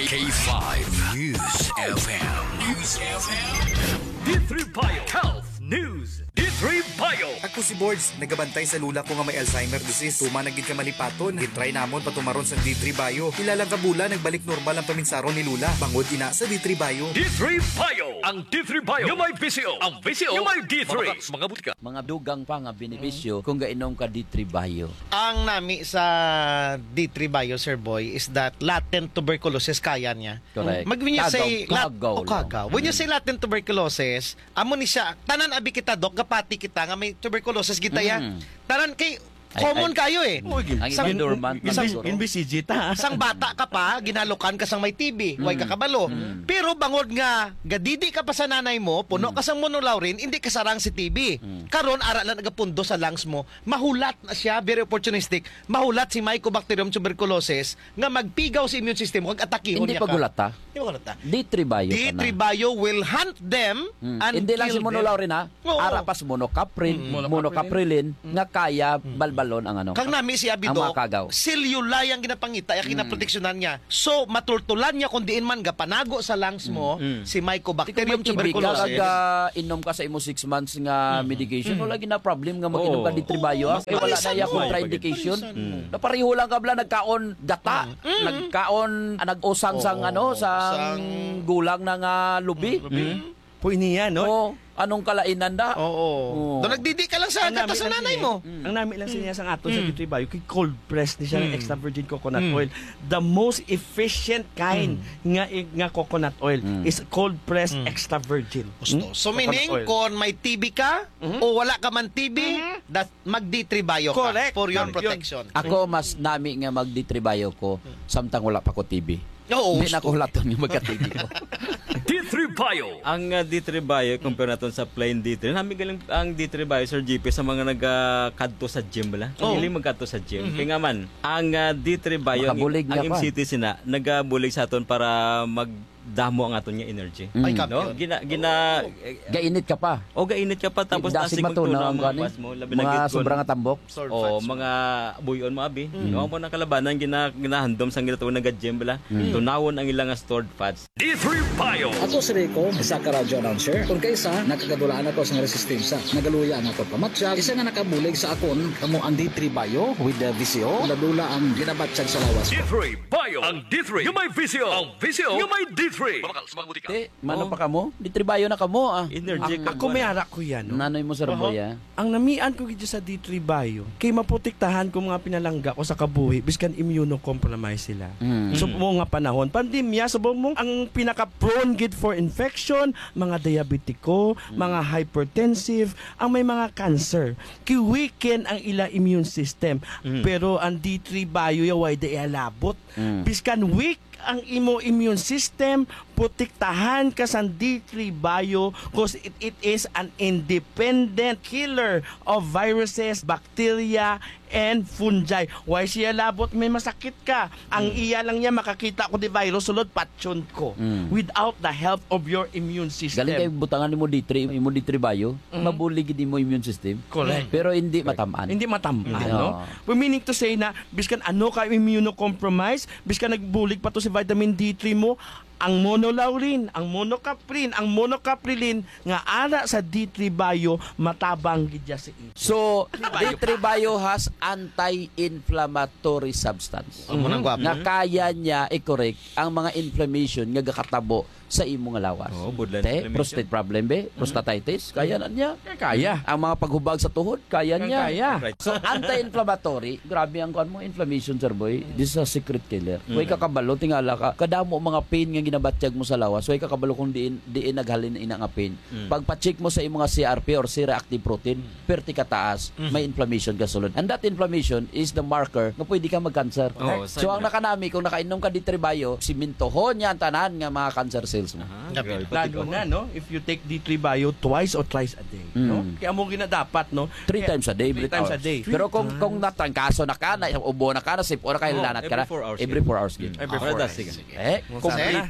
K5 News FM. News FM. D3 Bio Health News. D3 Bio. Ako si Boards, nagabantay sa lula ko nga may Alzheimer disease. Tuma naging kamalipaton. Gitry namon patumaron sa D3 Bio. Kilalang kabula, nagbalik normal ang paminsaron ni Lula. Bangod ina sa D3 Bio. D3 Bio. Ang D3 Bio. Yung may VCO. Ang VCO. Yung may D3. Mga butika. Mga dugang pa nga benepisyo kung gainom ka D3 Bio. Ang nami sa D3 Bio, Sir Boy, is that latent tuberculosis kaya niya. Correct. When you say Kagaw. When you say latent tuberculosis, amo ni siya, tanan abi kita dok, gapati kita nga may tuberculosis kita ya. Tanan kay common kayo eh. Ang dormant Inbisigi ta. Sang bata ka pa, ginalokan ka sang may TB, way ka kabalo. Pero bangod nga, gadidi ka pa sa nanay mo, puno ka sang monolaurin, hindi ka sarang si TB. Karon ara lang nagapundo sa lungs mo, mahulat na siya, very opportunistic, mahulat si Mycobacterium tuberculosis nga magpigaw sa immune system mo, kag atakihon Hindi niya ka. pagulat ta. Hindi pagulat ta. D3 Bio ka D3 na. Bio will hunt them and Hindi lang si kill them. monolaurin ha. Oo. Arapas monocaprilin nga kaya balbalon ang ano. Kang nami si Ang Abido, mga kagaw. silulay ang ginapangita, yung kinaproteksyonan niya. So, matultulan niya kung diin man gapanago sa lungs mo, si Mycobacterium tuberculosis. Kag inom ka sa imo 6 months nga medication, wala gina problem nga mag-inom ka D3 Bio. Kay wala na ya contraindication. Napareho lang kabla nagkaon gata, nagkaon nag-usang sang ano sang gulang na nga lubi. Po niya, no? O anong kalainan da? Oo. Doon nagdidi ka lang sa kata sa nanay mo. Ang namin lang siya sa aton sa D3 Bio, kay cold press ni siya ng extra virgin coconut oil. The most efficient kind nga coconut oil is cold press extra virgin. So meaning, kung may TB ka, o wala ka man TB, that mag-D3 Bio ka Correct. for your Yun. protection. Ako mas nami nga mag D3 Bio ko samtang wala pa ko TB. Oo. Hindi na ko hulaton nga magka-TB ko. D3 Bio. Ang D3 Bio, compare natin sa plain D3. Namin galing ang D3 Bio, Sir GP, sa mga nagkadto sa gym bala. Oh. Hindi magkadto sa gym. Kaya nga man, ang D3 Bio, Makabulig ang niya pa. MCT sina, nagabulig sa aton para magdamo ang aton nga energy. Ay, No? kampiyon. Gainit ka pa. O gainit ka pa, tapos Dasig nasig matuna magtuna ang ang mga gani. kwas mo. Labi na Mga gid kon. sobrang tambok. Sword O fights. mga buyon mo abi. No, mo na kalabanan ginahandom sang ginatawag nga gym bala. Tunawon ang ilang nga stored fats. D3 Bio. Ako si Rico, isa ka radyo announcer. Kung kaysa, nakagadulaan ako sa resistensya. Nagaluya ang ako pamatsyag. Isa nga nakabulig sa akon, kamo ang D3 Bio with the VCO. Ladula ang ginabatsyag sa lawas. D3 Bio. Ang D3. Yung may VCO. Ang VCO. Yung may D3. Mga butika. Te, mano pa kamo? D3 Bio na kamo ah. Energy ka. Ako may arak ko yan, no? Nanoy mo sa Ramboy ah. Ang namian ko gid sa D3 Bio, kay maprotektahan ko mga pinalangga ko sa kabuhi biskan immunocompromised sila. So mo nga panahon pandemya so mo ang pinaka prone gid for infection, mga diabetiko, mga hypertensive, ang may mga cancer. Ki-weaken ang ila immune system. Pero ang D3 Bio yaway da ialabot. Biskan weak ang imo immune system, protektahan ka sa D3 Bio because it is an independent killer of viruses, bacteria, and fungi. Why siya labot? May masakit ka. Ang iya lang niya makakita ko di virus, sulod patyon ko. Without the help of your immune system. Galing kay butangan mo D3, imo D3 Bio, mabulig gid mo immune system. Correct. Pero hindi matamaan. Hindi matamaan, Hindi. no? We meaning to say na, biskan ano ka immunocompromised, biskan nagbulig pa to si vitamin D3 mo, ang monolaurin, ang monocaprin, ang monocaprilin nga ara sa D3 Bio matabang gidya sa ito. So, D3 Bio has anti-inflammatory substance. Ang gwapo. Nga kaya niya i-correct ang mga inflammation nga gakatabo sa imo nga lawas. Oh, budlan Te, inflammation. prostate problem be, prostatitis, kaya na niya. Kaya. Ang mga paghubag sa tuhod, kaya niya. Kaya. Right. So, anti-inflammatory, grabe ang kuan mo, inflammation, sir boy. This is a secret killer. Huwag kakabalo, tingala ka, kadamo mga pain nga ginabatyag mo sa lawas, huwag kakabalo kung diin naghalin ina nga pain. Pagpa-check mo sa imo nga CRP or C-reactive protein, perti ka taas, may inflammation ka sulod. And that inflammation is the marker nga pwede ka mag-cancer. Oh, So, ang nakanami, kung nakainom ka D3 Bio, simintohon niya ang tanan nga mga cancer cells mo. Lalo na, no? If you take D3 Bio twice or thrice a day, no? Kaya mo ginadapat, no? 3 times a day, Three times a day. Pero kung natrangkaso na ka, na ubo na ka, na sip, o na kailanat ka na, every 4 hours. every 4 hours. Every 4 hours. Sige. Kompleto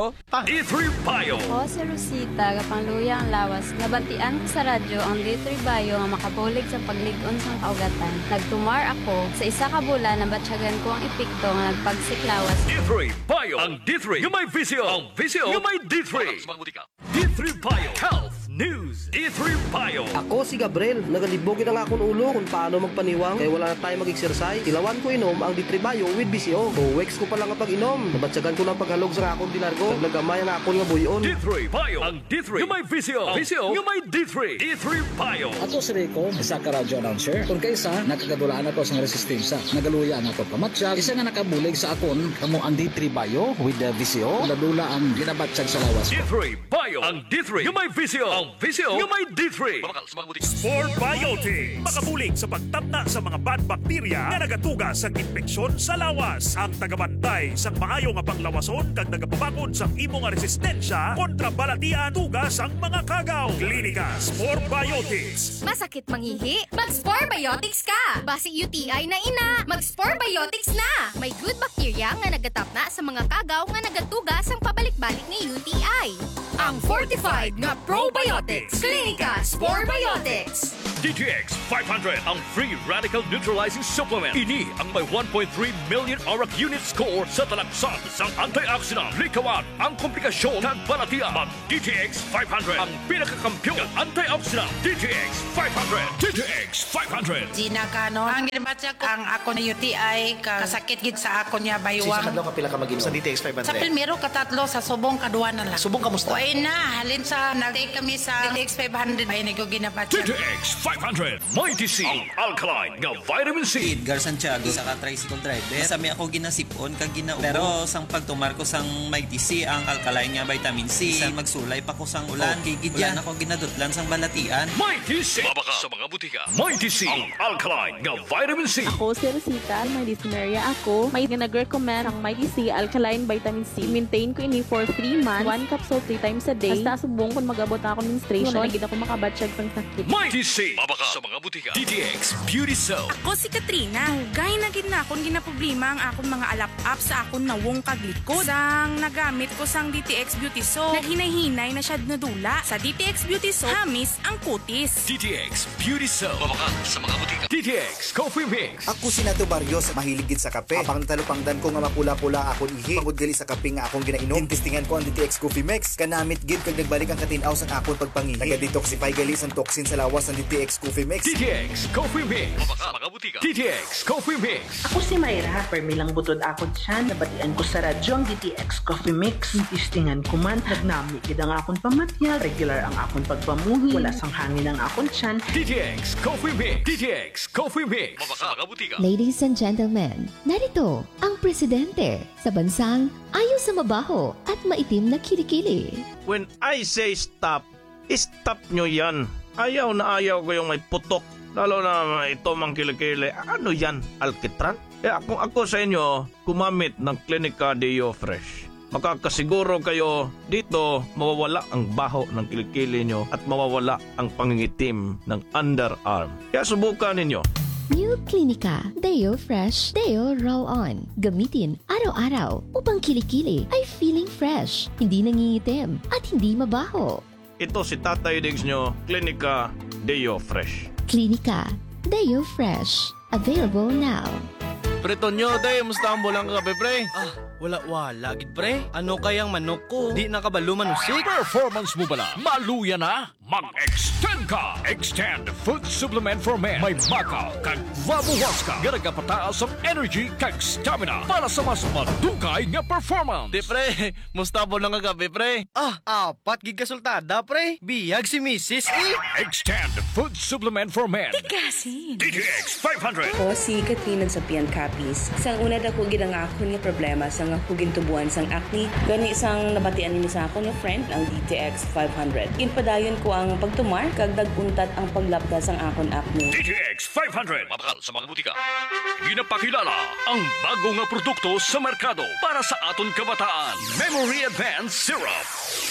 Bayo. D3 Bayo. Ako si Rosita, kapangluya ang lawas. Nabantian ko sa radyo ang D3 Bayo nga makabulig sa pagligon sang kaugatan. Nagtumar ako sa isa ka bulan na batsyagan ko ang epekto nga nagpagsiklawas. D3 Bayo. Ang D3 yung may visyo. Ang visyo yung may D3. D3 Bayo. Health News. D3 Bayo. Ako si Gabriel, nagalibogin ang akong ulo kung paano magpaniwang kaya wala na tayo mag-exercise. Tilawan ko inom ang D3 Bayo with BCO. 2 weeks ko pa lang ang pag-inom. Nabatsagan ko ng paghalog sa akong dinargo. Naglagamay ang akong nga buyon. D3 Bayo. Ang D3 yung may visyo. Ang visyo yung may D3. D3 Bayo. Ato si Rico, isa ka radyo announcer. Kung kaysa, nakagadulaan ako sa resistensya. Nagaluya ang ako pamatsyag. Isa nga nakabulig sa akon, kamo ang D3 Bayo with the VCO. Ladula ang ginabatsyag sa lawas ko. D3 Bayo. Ang D3 yung may visyo. Ang visyo yung may D3. Sport Biotic. Makabulig sa pagtapna sa mga bad bakterya na nagatugas sa infeksyon sa lawas. Ang tagabantay sa maayo nga panglawason kag nagapabakod sa imo nga resistensya kontra balatian tugas ang mga kagaw. Klinika Sport Biotics. Masakit mangihi? Mag-Sport Biotics ka! Basi UTI na ina, mag-Sport Biotics na! May good bacteria nga nagatapna sa mga kagaw nga nagatugas ang pabalik-balik ni UTI. Ang fortified nga probiotics. Klinika Sport Biotics. DTX 500 ang free radical neutralizing supplement. Ini ang may 1.3 million auric unit score sa talaksan sang antioxidant. Likawan ang komplikasyon ng balatian. Mag DTX 500 ang pinakakampyon ng antioxidant. DTX 500. DTX 500. Gina Cano, ang ginabatsak ang ako na UTI kasakit gid sa ako niya baywang. Sa kapila ka mag-inom? Sa DTX 500. Sa primero katatlo sa subong kadua na lang. Subong kamusta? Kuhay na, halin sa nag-take kami sa DTX 500. Ay ko ginabatsak. DTX 500. Mighty C. Ang alkaline nga vitamin C. Edgar Santiago sa tricycle driver. Sami ako ginasipon kag ginaubo. Pero sang pagtumar ko sang Mighty C ang alkaline nga vitamin C. Sang magsulay pa ko sang ulan. Gigidyan ako ginadutlan sang balatian. Mighty C. Mabaka sa mga butika. Mighty C. Ang alkaline nga vitamin C. Ako si Rosita, may dyspnea ako. May nag-recommend ang Mighty C alkaline vitamin C. Maintain ko ini for 3 months. 1 capsule 3 times a day. Basta subong kung mag-abot ako menstruation. Hindi ako makabatsyag sang sakit. Mighty C. Mabaka sa mga butika. DTX Beauty Soap. Ako si Katrina. Gay na gid na akong ginaproblema ang akong mga alap-up sa akong nawong kaglikod. Sang nagamit ko sang DTX Beauty Soap, naghinay-hinay na siya nadula. Sa DTX Beauty Soap, hamis ang kutis. DTX Beauty Soap. Mabaka sa mga butika. DTX Coffee Mix. Ako si Nato Barrios, mahilig gid sa kape. Apang natalupangdan ko nga mapula-pula akong ihi. Pagod gali sa kape nga akong ginainom. Testingan ko ang DTX Coffee Mix. Kanamit gid kag nagbalik ang katinaw sa akong pagpangihi. Naga-detoxify gali sang toxin sa lawas ng DTX Coffee Mix. DTX Coffee Mix. Mabaka mga butika. DTX Coffee Mix. Ako si Mayra, permilang butod ako siya. Nabatian ko sa radyo ang DTX Coffee Mix. Tistingan ko man, nagnami gid ang akong pamatya. Regular ang akong pagpamuhi. Wala sang hangin ang akong tiyan. DTX Coffee Mix. DTX Coffee Mix. Mabaka mga butika. Ladies and gentlemen, narito ang presidente sa bansang ayaw sa mabaho at maitim na kilikili. When I say stop, stop nyo yan. Ayaw na ayaw ko yung may putok. Lalo na ito mang kilikili. Ano yan? Alkitran? Kung ako sa inyo, gumamit ng Klinika Deo Fresh. Makakasiguro kayo dito mawawala ang baho ng kilikili nyo at mawawala ang pangingitim ng underarm. Kaya subukan ninyo. New Klinika Deo Fresh Deo Roll-On. Gamitin araw-araw upang kilikili ay feeling fresh, hindi nangingitim at hindi mabaho. Ito si Tatay Diggs nyo, Klinika Deo Fresh. Klinika Deo Fresh. Available now. Preto nyo, day, musta ang bulang kagabi, pre? Wala, gid pre. Ano kayang manok ko? Di nakabalo manusik. Performance mo bala? Maluya na? Mag-extend ka! Extend Food Supplement for Men. May baka kag vabuwas ka. Garagapataas ang energy kag stamina para sa mas madugay nga performance. Di pre, musta ang bulang kagabi, pre? 4 gig kasultada, pre. Biyag si Mrs. Extend Food Supplement for Men. Tigasin. DTX 500. Ako si Katrina sa Pian Capis. Sang una dako gid ang akon nga problema sang ako gintubuan sang acne. Gani sang nabatian ni sa akon nga friend ang DTX 500. Ginpadayon ko ang pagtumar kag daguntat ang paglapda sang akon acne. DTX 500. Mabakal sa mga butika. Ginapakilala ang bago nga produkto sa merkado para sa aton kabataan. Memory Advanced Syrup.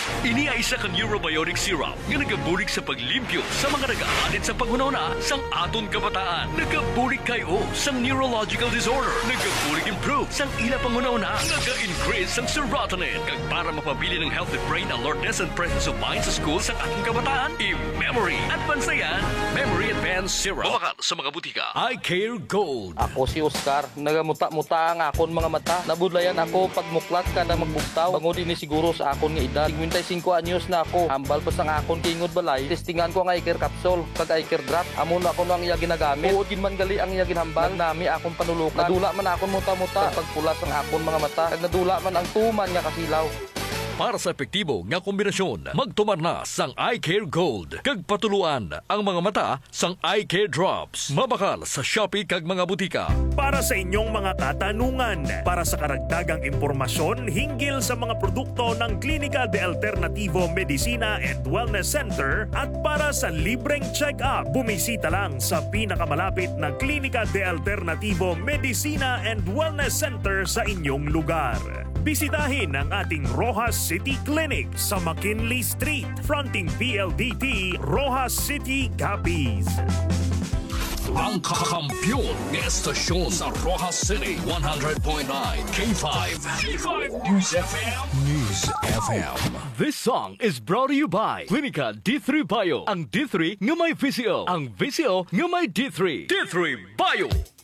Ini ay isa ka Neurobiotic Syrup nga nagabulig sa paglimpyo sa mga nagaalit sa panghunahuna sang aton kabataan. Nagabulig kayo sang neurological disorder. Nagabulig improve sang ila panghunahuna. Naga-increase sang serotonin. Kag para mapabili ng healthy brain alertness and presence of mind sa school sa ating kabataan, i-Memory Advance na yan. Memory Advance Syrup. Bumakal sa mga butika. I Care Gold. Ako si Oscar. Nagamuta-muta ang akon mga mata. Nabudlayan ako pagmuklat kada magbugtaw. Bangod ini siguro sa akon nga edad. 55 anyos na ako. Hambal pa sang akon kingod balay. Testingan ko ang eye care capsule. Kag eye care drop. Amon ako ang iya ginagamit. Uod gin man gali ang iya ginhambal. Nami akon panulukan. Nadula man akon muta-muta. Pagpulas ang akon mga mata. Kag nadula man ang tuman nga kasilaw. Para sa epektibo nga kombinasyon, magtumar na sang Eye Care Gold. Kag patuluan ang mga mata sang Eye Care Drops. Mabakal sa Shopee kag mga butika. Para sa inyong mga katanungan, para sa karagdagang impormasyon hinggil sa mga produkto ng Klinika de Alternativo Medicina and Wellness Center at para sa libreng check-up, bumisita lang sa pinakamalapit na Klinika de Alternativo Medicina and Wellness Center sa inyong lugar. Bisitahin ang ating Rojas City Clinic sa McKinley Street, fronting PLDT, Rojas City, Capiz. Ang kakampiyon ng estasyon sa Rojas City 100.9 K5 News FM. News FM. This song is brought to you by Klinika D3 Bio. Ang D3 nga may VCO. Ang VCO nga may D3. D3 Bio.